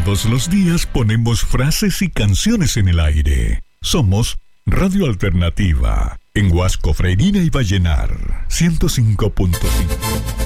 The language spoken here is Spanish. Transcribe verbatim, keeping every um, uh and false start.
Todos los días ponemos frases y canciones en el aire. Somos Radio Alternativa, en Huasco, Freirina y Vallenar, ciento cinco punto cinco.